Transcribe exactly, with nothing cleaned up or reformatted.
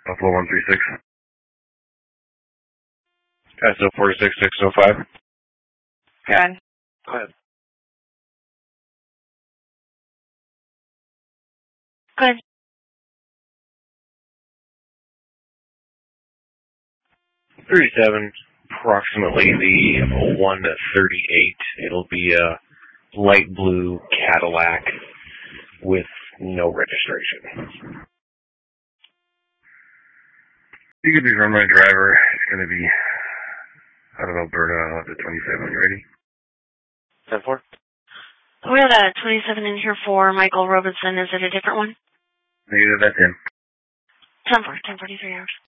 Buffalo one three six. S O four six six oh five. Go ahead. Go ahead. Go ahead. thirty-seven, approximately the one thirty-eight. It'll be a light blue Cadillac with no registration. You could be run my driver. It's going to be out of Alberta. I'll have the twenty-seven. You ready? ten four. We have a twenty-seven in here for Michael Robertson. Is it a different one? Negative, that's him. ten four, ten forty-three hours.